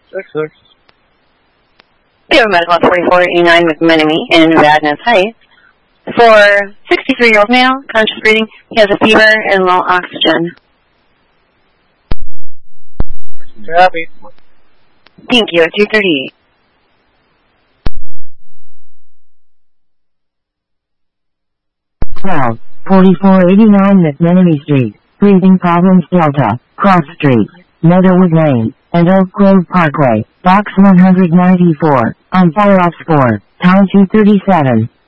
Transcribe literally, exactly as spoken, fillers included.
Six, six. We have a medical at forty-four eighty-nine McMenemy in Vadnais Heights. For sixty-three-year-old male, conscious breathing, he has a fever and low oxygen. Happy. Thank you, two thirty-eight. twelve, forty-four eighty-nine McMenemy Street, breathing problems Delta, Cross Street, Meadowood Lane, and Oak Grove Parkway, box one hundred ninety-four, on fire off score, time two thirty-seven.